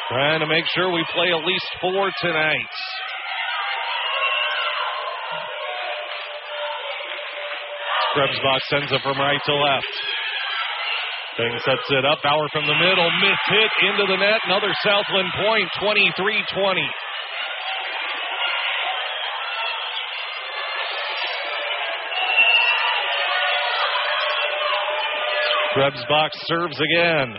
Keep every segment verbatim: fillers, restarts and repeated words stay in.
Trying to make sure we play at least four tonight. Krebsbach sends it from right to left. Thing sets it up. Bauer from the middle. Missed hit into the net. Another Southland point, twenty-three twenty. Krebsbach serves again.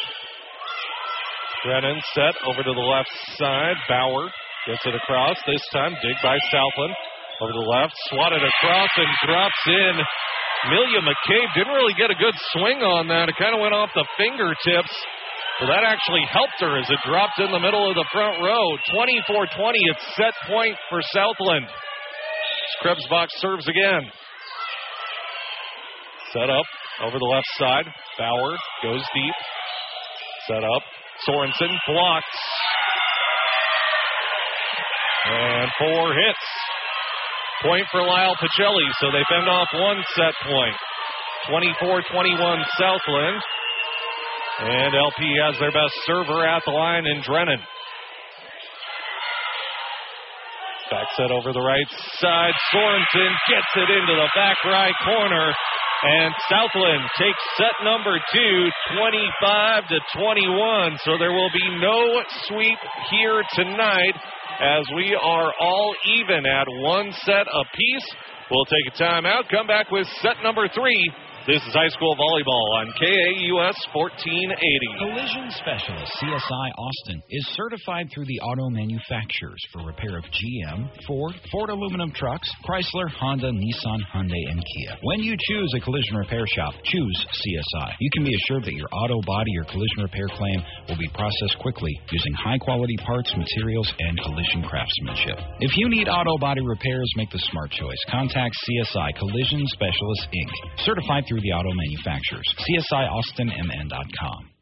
Brennan set over to the left side. Bauer gets it across. This time, dig by Southland. Over to the left, swatted across and drops in. Amelia McCabe didn't really get a good swing on that. It kind of went off the fingertips. So that actually helped her as it dropped in the middle of the front row. twenty-four twenty, it's set point for Southland. Krebsbach serves again. Set up over the left side. Bauer goes deep. Set up. Sorensen blocks. And four hits. Point for Lyle Pacelli, so they fend off one set point. twenty-four twenty-one Southland. And L P has their best server at the line in Drennan. Back set over the right side. Sorensen gets it into the back right corner. And Southland takes set number two, twenty-five to twenty-one. So there will be no sweep here tonight as we are all even at one set apiece. We'll take a timeout, come back with set number three. This is high school volleyball on K A U S fourteen eighty. Collision Specialist C S I Austin is certified through the auto manufacturers for repair of G M, Ford, Ford aluminum trucks, Chrysler, Honda, Nissan, Hyundai, and Kia. When you choose a collision repair shop, choose C S I. You can be assured that your auto, body, or collision repair claim will be processed quickly using high-quality parts, materials, and collision craftsmanship. If you need auto body repairs, make the smart choice. Contact C S I Collision Specialist, Incorporated. Certified through the auto manufacturers. C S I Austin M N dot com.